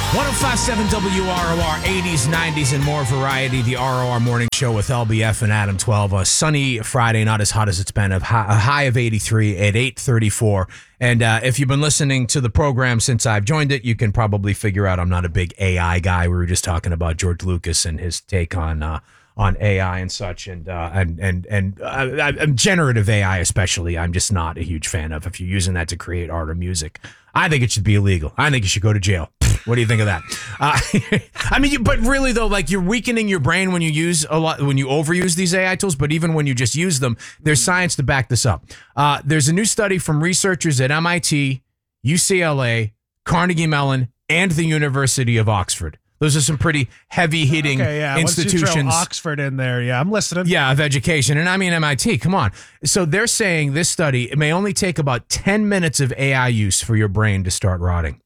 1057 WROR, 80s, 90s, and more variety. The ROR Morning Show with LBF and Adam 12. A sunny Friday, not as hot as it's been. A high of 83 at 8:34. And if you've been listening to the program since I've joined it, you can probably figure out I'm not a big AI guy. We were just talking about George Lucas and his take on AI and such, and generative AI especially. I'm just not a huge fan of. If you're using that to create art or music, I think it should be illegal. I think you should go to jail. What do you think of that? I mean, but really though, like, you're weakening your brain when you use when you overuse these AI tools. But even when you just use them, there's science to back this up. There's a new study from researchers at MIT, UCLA, Carnegie Mellon, and the University of Oxford. Those are some pretty heavy-hitting institutions. Once you throw Oxford in there, I'm listening. Yeah, of education. And I mean MIT, come on. So they're saying this study, it may only take about 10 minutes of AI use for your brain to start rotting.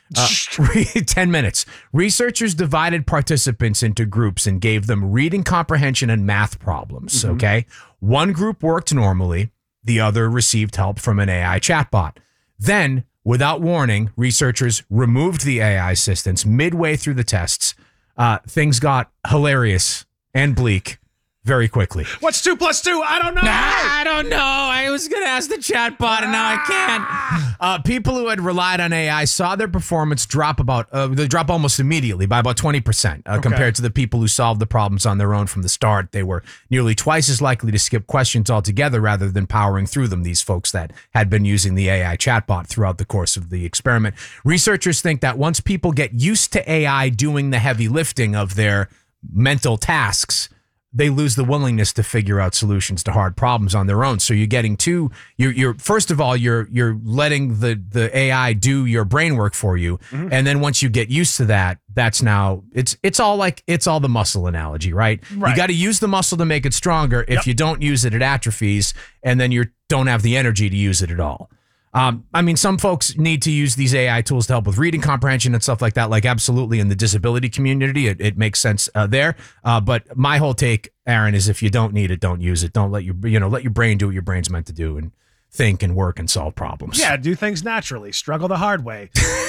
10 minutes. Researchers divided participants into groups and gave them reading comprehension and math problems, okay? One group worked normally. The other received help from an AI chatbot. Then, without warning, researchers removed the AI assistants midway through the tests. Things got hilarious and bleak very quickly. What's 2 plus 2? I don't know. I don't know. I was going to ask the chatbot, and now I can't. People who had relied on AI saw their performance drop almost immediately by about 20% compared to the people who solved the problems on their own from the start. They were nearly twice as likely to skip questions altogether rather than powering through them, these folks that had been using the AI chatbot throughout the course of the experiment. Researchers think that once people get used to AI doing the heavy lifting of their mental tasks, they lose the willingness to figure out solutions to hard problems on their own. So you're getting you're first of all, you're letting the AI do your brain work for you. And then once you get used to that, that's now, it's all the muscle analogy, right? You got to use the muscle to make it stronger. If you don't use it, it atrophies, and then you don't have the energy to use it at all. I mean, some folks need to use these AI tools to help with reading comprehension and stuff like that. Like, absolutely, in the disability community, it makes sense there. But my whole take, Aaron, is if you don't need it, don't use it. Don't let your brain do what your brain's meant to do and think and work and solve problems. Yeah, do things naturally. Struggle the hard way.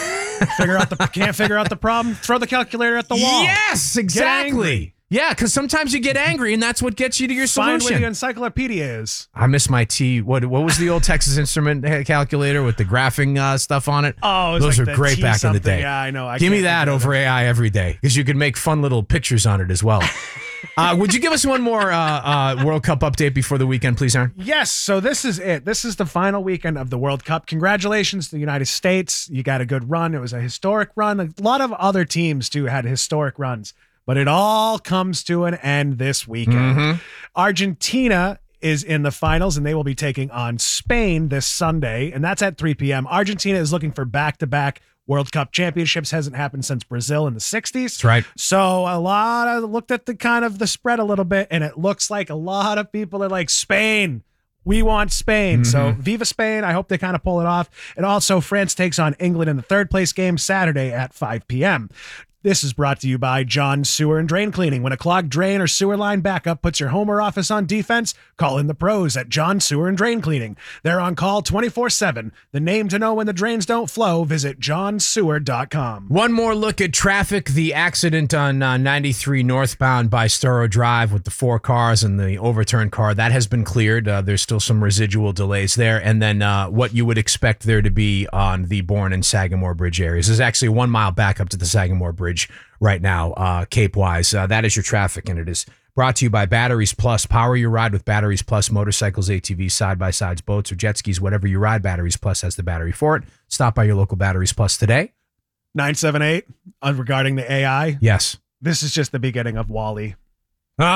Can't figure out the problem. Throw the calculator at the wall. Yes, exactly. Yeah, because sometimes you get angry, and that's what gets you to your solution. Find where the encyclopedia is. I miss my T. What was the old Texas Instrument calculator with the graphing stuff on it? Oh, those are great back in the day. Yeah, I know. Give me that over AI every day, because you can make fun little pictures on it as well. Would you give us one more World Cup update before the weekend, please, Aaron? Yes. So this is it. This is the final weekend of the World Cup. Congratulations to the United States. You got a good run. It was a historic run. A lot of other teams, too, had historic runs. But it all comes to an end this weekend. Argentina is in the finals, and they will be taking on Spain this Sunday, and that's at 3 p.m. Argentina is looking for back-to-back World Cup championships. Hasn't happened since Brazil in the 60s. That's right. So looked at the spread a little bit, and it looks like a lot of people are like, Spain. We want Spain. So Viva Spain. I hope they kind of pull it off. And also, France takes on England in the third-place game Saturday at 5 p.m. This is brought to you by John Sewer and Drain Cleaning. When a clogged drain or sewer line backup puts your home or office on defense, call in the pros at John Sewer and Drain Cleaning. They're on call 24/7. The name to know when the drains don't flow, visit johnsewer.com. One more look at traffic. The accident on 93 northbound by Storrow Drive with the 4 cars and the overturned car, that has been cleared. There's still some residual delays there. And then what you would expect there to be on the Bourne and Sagamore Bridge areas. There's actually 1 mile back up to the Sagamore Bridge right now, Cape-wise. That is your traffic, and it is brought to you by Batteries Plus. Power your ride with Batteries Plus. Motorcycles, ATVs, side-by-sides, boats, or jet skis, whatever you ride, Batteries Plus has the battery for it. Stop by your local Batteries Plus today. 978, regarding the AI. Yes. This is just the beginning of WALL-E. Well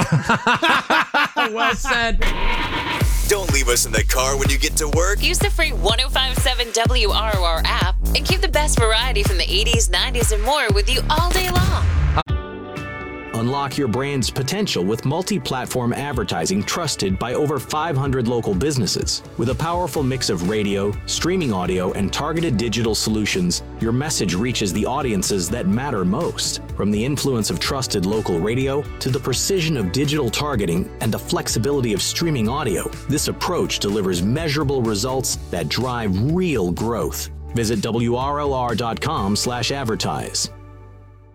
said. Don't leave us in the car when you get to work. Use the free 1057 WROR app and keep the best variety from the 80s, 90s, and more with you all day long. Unlock your brand's potential with multi-platform advertising trusted by over 500 local businesses. With a powerful mix of radio, streaming audio, and targeted digital solutions, your message reaches the audiences that matter most. From the influence of trusted local radio to the precision of digital targeting and the flexibility of streaming audio, this approach delivers measurable results that drive real growth. Visit WRLR.com/advertise.